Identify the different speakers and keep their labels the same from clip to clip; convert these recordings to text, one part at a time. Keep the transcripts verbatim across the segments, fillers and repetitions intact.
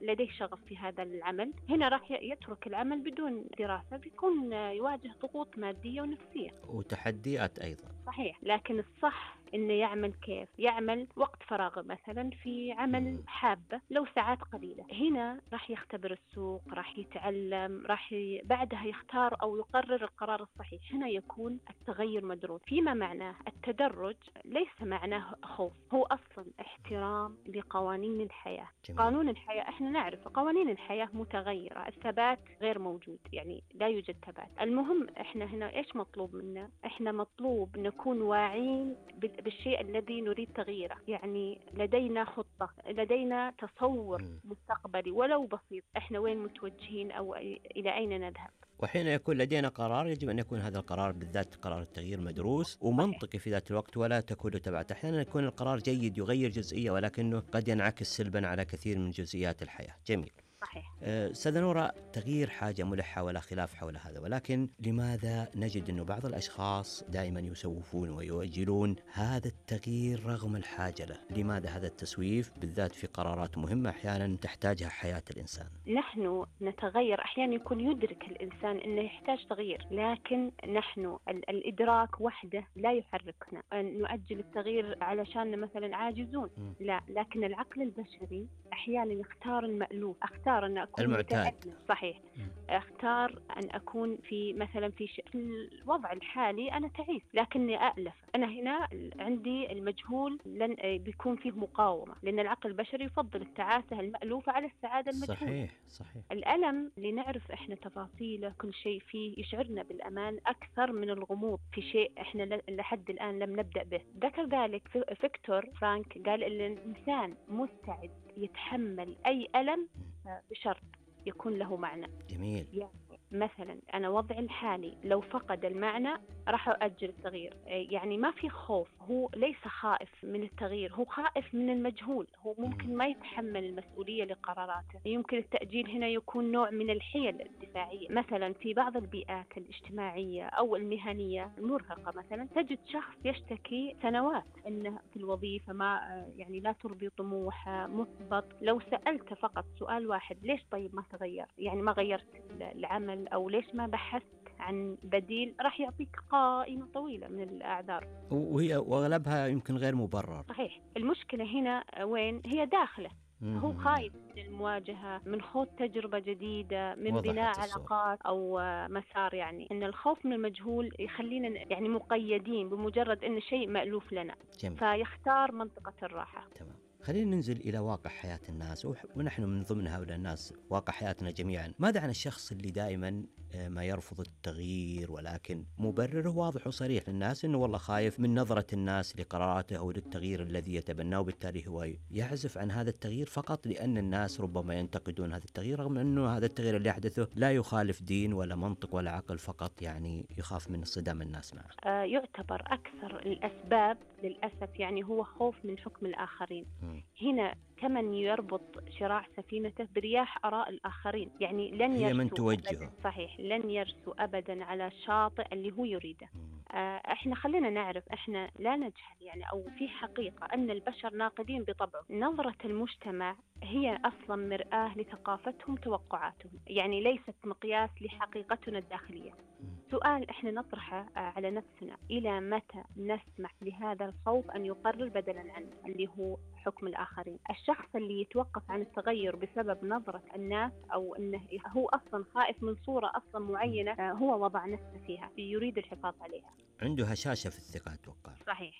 Speaker 1: لديه شغف في هذا العمل، هنا راح يترك العمل بدون دراسة، بيكون يواجه ضغوط مادية ونفسية
Speaker 2: وتحديات أيضا.
Speaker 1: صحيح. لكن الصح إنه يعمل كيف؟ يعمل وقت فراغه مثلا في عمل
Speaker 2: مم.
Speaker 1: حابة لو ساعات قليلة، هنا راح يختبر السوق، راح يتعلم، راح ي... بعدها يختار أو يقرر القرار الصحيح. هنا يكون التغير مدروس، فيما معناه التدرج ليس معناه خوف، هو أصلا احترام لقوانين الحياة.
Speaker 2: جميل.
Speaker 1: قانون الحياة احنا نعرف قوانين الحياة متغيرة، الثبات غير موجود، يعني لا يوجد ثبات. المهم احنا هنا ايش مطلوب منا؟ احنا مطلوب نكون واعين بالشيء الذي نريد تغييره، يعني لدينا خطة، لدينا تصور
Speaker 2: مم.
Speaker 1: مستقبلي ولو بسيط، احنا وين متوجهين أو إلى أين نذهب.
Speaker 2: وحين يكون لدينا قرار يجب أن يكون هذا القرار بالذات قرار التغيير مدروس
Speaker 1: صحيح.
Speaker 2: ومنطقي في ذات الوقت ولا تكون له تبعات. أحيانا يكون القرار جيد يغير جزئية ولكنه قد ينعكس سلبا على كثير من جزئيات الحياة. جميل.
Speaker 1: صحيح.
Speaker 2: أستاذة نورة، تغيير حاجة ملحة ولا خلاف حول هذا، ولكن لماذا نجد أن بعض الأشخاص دائما يسوفون ويؤجلون هذا التغيير رغم الحاجة له؟ لماذا هذا التسويف بالذات في قرارات مهمة أحيانا تحتاجها حياة الإنسان؟
Speaker 1: نحن نتغير، أحيانا يكون يدرك الإنسان أنه يحتاج تغيير، لكن نحن ال- الإدراك وحده لا يحركنا أن نؤجل التغيير علشان مثلا عاجزون،
Speaker 2: م.
Speaker 1: لا، لكن العقل البشري أحيانا يختار المألوف، أختار أن أكون
Speaker 2: المعتاد.
Speaker 1: متألم. صحيح.
Speaker 2: م.
Speaker 1: أختار أن أكون في مثلا في, ش... في الوضع الحالي أنا تعيس لكني أألف. أنا هنا عندي المجهول لن بيكون فيه مقاومة، لأن العقل البشري يفضل التعاسة المألوفة على السعادة المجهولة.
Speaker 2: صحيح صحيح.
Speaker 1: الألم اللي نعرف إحنا تفاصيله كل شيء فيه يشعرنا بالأمان أكثر من الغموض في شيء إحنا لحد الآن لم نبدأ به. ذكر ذلك فيكتور فرانك، قال إن الإنسان مستعد يتحمل أي ألم بشرط يكون له معنى.
Speaker 2: جميل.
Speaker 1: يعني مثلا أنا وضعي الحالي لو فقد المعنى راح أؤجل التغيير، يعني ما في خوف، هو ليس خائف من التغيير، هو خائف من المجهول، هو ممكن ما يتحمل المسؤولية لقراراته. يمكن التأجيل هنا يكون نوع من الحيل الدفاعية. مثلا في بعض البيئات الاجتماعية أو المهنية المرهقة مثلا تجد شخص يشتكي سنوات أنه في الوظيفة ما يعني لا ترضي طموحه، محبط. لو سألت فقط سؤال واحد، ليش طيب ما تغير، يعني ما غيرت العمل، أو ليش ما بحثت عن بديل، راح يعطيك قائمة طويلة من الأعذار،
Speaker 2: وهي وأغلبها يمكن غير مبرر.
Speaker 1: صحيح. المشكلة هنا وين؟ هي داخله، هو
Speaker 2: مم.
Speaker 1: خايف من المواجهة، من خوض تجربة جديدة، من
Speaker 2: وضحت
Speaker 1: بناء
Speaker 2: الصورة.
Speaker 1: علاقات أو مسار. يعني إن الخوف من المجهول يخلينا يعني مقيدين بمجرد إن شيء مألوف لنا،
Speaker 2: جميل.
Speaker 1: فيختار منطقة الراحة.
Speaker 2: تمام. خلينا ننزل إلى واقع حياة الناس وح- ونحن من ضمن هؤلاء الناس، واقع حياتنا جميعا. ماذا عن الشخص اللي دائما آه، ما يرفض التغيير ولكن مبرره واضح وصريح للناس أنه والله خايف من نظرة الناس لقراراته أو للتغيير الذي يتبناه، وبالتالي هو يعزف عن هذا التغيير فقط لأن الناس ربما ينتقدون هذا التغيير، رغم أنه هذا التغيير اللي يحدثه لا يخالف دين ولا منطق ولا عقل، فقط يعني يخاف من صدام الناس معه.
Speaker 1: آه، يعتبر أكثر الأسباب للأسف يعني هو خوف من حكم الآخرين.
Speaker 2: م.
Speaker 1: هنا كمن يربط شراع سفينته برياح آراء الآخرين، يعني لن
Speaker 2: هي من
Speaker 1: يرسو أبدا،
Speaker 2: توجهه.
Speaker 1: صحيح، لن يرسو أبدا على الشاطئ اللي هو يريده.
Speaker 2: م.
Speaker 1: آه، احنا خلينا نعرف، احنا لا نجهل يعني، او في حقيقة ان البشر ناقدين بطبعه. نظرة المجتمع هي اصلا مرآة لثقافتهم، توقعاتهم، يعني ليست مقياس لحقيقتنا الداخلية. سؤال احنا نطرحه على نفسنا، الى متى نسمح لهذا الخوف ان يقرر بدلا عنه، اللي هو حكم الآخرين. الشخص اللي يتوقف عن التغير بسبب نظرة الناس أو أنه هو أصلا خائف من صورة أصلا معينة هو وضع نفسه فيها، يريد الحفاظ عليها،
Speaker 2: عنده هشاشة في الثقة أتوقع.
Speaker 1: صحيح.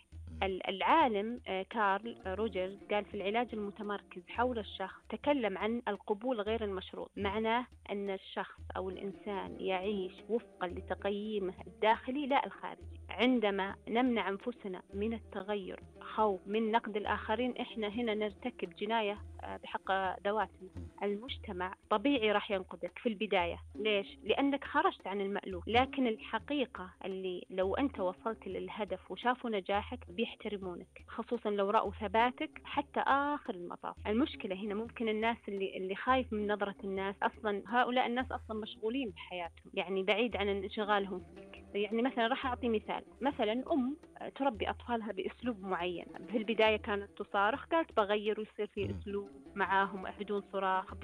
Speaker 1: العالم كارل روجرز قال في العلاج المتمركز حول الشخص، تكلم عن القبول غير المشروط، معناه أن الشخص أو الإنسان يعيش وفقا لتقييمه الداخلي لا الخارجي. عندما نمنع أنفسنا من التغير خوف من نقد الآخرين، إحنا هنا نرتكب جناية بحق ذواتنا. المجتمع طبيعي راح ينقدك في البداية، ليش؟ لأنك خرجت عن المألوف، لكن الحقيقة اللي لو أنت وصلت للهدف وشافوا نجاحك بيحترمونك، خصوصا لو رأوا ثباتك حتى آخر المطاف. المشكلة هنا ممكن الناس اللي اللي خايف من نظرة الناس، أصلا هؤلاء الناس أصلا مشغولين بحياتهم، يعني بعيد عن انشغالهم فيك. يعني مثلا راح أعطي مثال، مثلا أم تربي أطفالها بأسلوب معين، في البداية كانت تصارخ، قالت بغير ويصير في أسلوب معاهم بدون صراخ،